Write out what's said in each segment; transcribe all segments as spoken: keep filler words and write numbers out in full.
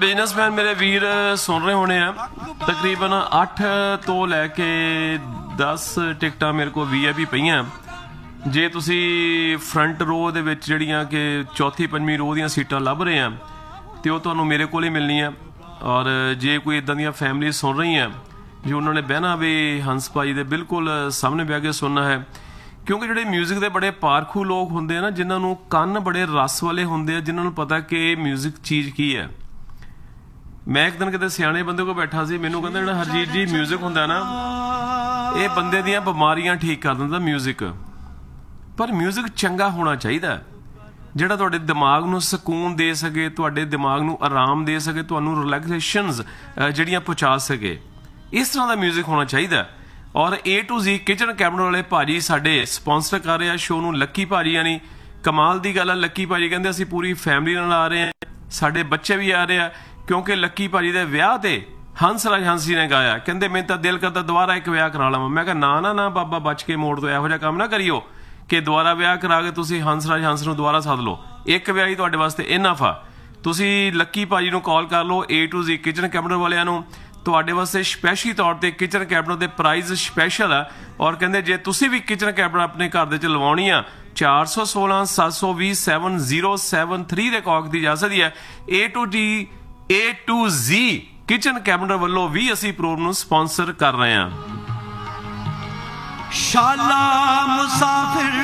Businessman ਮੇਰੇ ਵੀਰ ਸੁਣ ਰਹੇ ਹੋਣੇ ਆ, ਤਕਰੀਬਨ ਅੱਠ ਤੋਂ ਲੈ ਕੇ ਦਸ ਟਿਕਟਾਂ ਮੇਰੇ ਕੋਲ ਵੀ ਆਈ ਪੀ ਪਈਆਂ। ਜੇ ਤੁਸੀਂ ਫਰੰਟ ਰੋ ਦੇ ਵਿੱਚ ਜਿਹੜੀਆਂ ਕਿ ਚੌਥੀ ਪੰਜਵੀਂ ਰੋ ਦੀਆਂ ਸੀਟਾਂ ਲੱਭ ਰਹੇ ਆ ਤੇ ਉਹ ਤੁਹਾਨੂੰ ਮੇਰੇ ਕੋਲ ਹੀ ਮਿਲਣੀਆਂ। ਔਰ ਜੇ ਕੋਈ ਇੱਦਾਂ ਦੀਆਂ ਫੈਮਿਲੀ ਸੁਣ ਰਹੀਆਂ ਜੇ ਉਹਨਾਂ ਨੇ ਬਹਿਣਾ ਵੀ ਹੰਸ ਭਾਈ ਦੇ ਬਿਲਕੁਲ ਸਾਹਮਣੇ ਬਹਿ ਕੇ ਸੁਣਨਾ ਹੈ, ਕਿਉਂਕਿ ਜਿਹੜੇ ਮਿਊਜ਼ਿਕ ਦੇ ਬੜੇ ਪਾਰਖੂ ਲੋਕ ਹੁੰਦੇ ਆ ਨਾ, ਜਿਨ੍ਹਾਂ ਨੂੰ ਕੰਨ ਬੜੇ ਰਸ ਵਾਲੇ ਹੁੰਦੇ ਆ, ਜਿਨ੍ਹਾਂ ਨੂੰ ਪਤਾ ਕਿ ਇਹ ਮਿਊਜ਼ਿਕ ਚੀਜ਼ ਕੀ ਹੈ। ਮੈਂ ਇੱਕ ਦਿਨ ਕਿਤੇ ਸਿਆਣੇ ਬੰਦੇ ਕੋਲ ਬੈਠਾ ਸੀ, ਮੈਨੂੰ ਕਹਿੰਦਾ ਜਿਹੜਾ ਹਰਜੀਤ ਜੀ ਮਿਊਜ਼ਿਕ ਹੁੰਦਾ ਨਾ, ਇਹ ਬੰਦੇ ਦੀਆਂ ਬਿਮਾਰੀਆਂ ਠੀਕ ਕਰ ਦਿੰਦਾ ਮਿਊਜ਼ਿਕ। ਪਰ ਮਿਊਜ਼ਿਕ ਚੰਗਾ ਹੋਣਾ ਚਾਹੀਦਾ ਜਿਹੜਾ ਤੁਹਾਡੇ ਦਿਮਾਗ ਨੂੰ ਸਕੂਨ ਦੇ ਸਕੇ, ਤੁਹਾਡੇ ਦਿਮਾਗ ਨੂੰ ਆਰਾਮ ਦੇ ਸਕੇ, ਤੁਹਾਨੂੰ ਰਿਲੈਕਸੇਸ਼ਨਸ ਜਿਹੜੀਆਂ ਪਹੁੰਚਾ ਸਕੇ। ਇਸ ਤਰ੍ਹਾਂ ਦਾ ਮਿਊਜ਼ਿਕ ਹੋਣਾ ਚਾਹੀਦਾ। ਔਰ A to Zee kitchen cabinet ਵਾਲੇ ਭਾਜੀ ਸਾਡੇ ਸਪਾਂਸਰ ਕਰ ਰਹੇ ਆ ਸ਼ੋਅ ਨੂੰ, ਲੱਕੀ ਭਾਜੀ। ਯਾਨੀ ਕਮਾਲ ਦੀ ਗੱਲ ਆ, ਲੱਕੀ ਭਾਜੀ ਕਹਿੰਦੇ ਅਸੀਂ ਪੂਰੀ ਫੈਮਿਲੀ ਨਾਲ ਆ ਰਹੇ ਹਾਂ, ਸਾਡੇ ਬੱਚੇ ਵੀ ਆ ਰਹੇ ਆ, ਕਿਉਂਕਿ ਲੱਕੀ ਭਾਜੀ ਦੇ ਵਿਆਹ ਤੇ ਹੰਸ ਰਾਜ ਹੰਸ ਜੀ ਨੇ ਗਾਇਆ। ਕਹਿੰਦੇ ਮੈਨੂੰ ਤਾਂ ਦਿਲ ਕਰਦਾ ਦੁਬਾਰਾ ਇੱਕ ਵਿਆਹ ਕਰਾ ਲਵਾਂ। ਮੈਂ ਕਿਹਾ ਨਾ ਨਾ ਨਾ ਬਾਬਾ, ਬਚ ਕੇ ਮੋੜ ਤੋਂ ਇਹੋ ਜਿਹਾ ਕੰਮ ਨਾ ਕਰਿਓ ਕਿ ਦੁਬਾਰਾ ਵਿਆਹ ਕਰਾ ਕੇ ਤੁਸੀਂ ਹੰਸ ਰਾਜ ਹੰਸ ਨੂੰ ਦੁਬਾਰਾ ਸੱਦ ਲਓ। ਇੱਕ ਵਿਆਹ ਹੀ ਤੁਹਾਡੇ ਵਾਸਤੇ ਇਨਫ ਆ। ਤੁਸੀਂ ਲੱਕੀ ਭਾਜੀ ਨੂੰ ਕਾਲ ਕਰ ਲਓ, A to Zee kitchen cabinet ਵਾਲਿਆਂ ਨੂੰ। ਤੁਹਾਡੇ ਵਾਸਤੇ ਸਪੈਸ਼ਲੀ ਤੌਰ ਤੇ ਕਿਚਨ ਕੈਬਨਟ ਦੇ ਪ੍ਰਾਈਜ਼ ਸਪੈਸ਼ਲ ਆ। ਔਰ ਕਹਿੰਦੇ ਜੇ ਤੁਸੀਂ ਵੀ ਕਿਚਨ ਕੈਬਨਟ ਆਪਣੇ ਘਰ ਦੇ ਚ ਲਵਾਉਣੀ ਆ, ਚਾਰ ਸੌ ਸੋਲਾਂ ਸੱਤ ਸੌ ਵੀਹ ਸੈਵਨ ਜ਼ੀਰੋ ਸੈਵਨ ਥ੍ਰੀ ਦੇ ਕਾਲ ਦੀ ਜਾ ਸਕਦੀ ਹੈ। A to D A to Zee kitchen cabinet ਵੱਲੋਂ ਵੀ ਅਸੀਂ ਪ੍ਰੋਗਰਾਮ ਨੂੰ ਸਪਾਂਸਰ ਕਰ ਰਹੇ ਹਾਂ। ਸ਼ਾਲਾ ਮੁਸਾਫਿਰ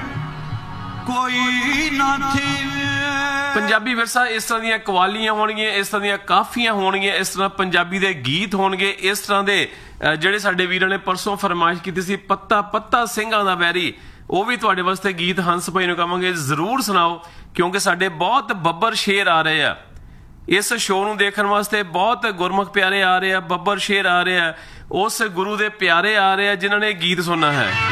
ਕੋਈ ਨਾ ਥੇ। ਪੰਜਾਬੀ ਵਿਰਸਾ ਇਸ ਤਰ੍ਹਾਂ ਦੀਆਂ ਕਵਾਲੀਆਂ ਹੋਣਗੀਆਂ, ਇਸ ਤਰ੍ਹਾਂ ਦੀਆਂ ਕਾਫੀਆਂ ਹੋਣਗੀਆਂ, ਇਸ ਤਰ੍ਹਾਂ ਪੰਜਾਬੀ ਦੇ ਗੀਤ ਹੋਣਗੇ, ਇਸ ਤਰ੍ਹਾਂ ਦੇ ਜਿਹੜੇ ਸਾਡੇ ਵੀਰਾਂ ਨੇ ਪਰਸੋਂ ਫਰਮਾਇਸ਼ ਕੀਤੀ ਸੀ ਪੱਤਾ ਪੱਤਾ ਸਿੰਘਾਂ ਦਾ ਵੈਰੀ, ਉਹ ਵੀ ਤੁਹਾਡੇ ਵਾਸਤੇ ਗੀਤ ਹੰਸ ਭਾਈ ਨੂੰ ਕਹਾਂਗੇ ਜ਼ਰੂਰ ਸੁਣਾਓ, ਕਿਉਂਕਿ ਸਾਡੇ ਬਹੁਤ ਬੱਬਰ ਸ਼ੇਰ ਆ ਰਹੇ ਆ ਇਸ ਸ਼ੋਅ ਨੂੰ ਦੇਖਣ ਵਾਸਤੇ। ਬਹੁਤ ਗੁਰਮੁਖ ਪਿਆਰੇ ਆ ਰਹੇ ਆ, ਬੱਬਰ ਸ਼ੇਰ ਆ ਰਹੇ ਆ, ਉਸ ਗੁਰੂ ਦੇ ਪਿਆਰੇ ਆ ਰਹੇ ਆ ਜਿਨ੍ਹਾਂ ਨੇ ਗੀਤ ਸੁਣਨਾ ਹੈ।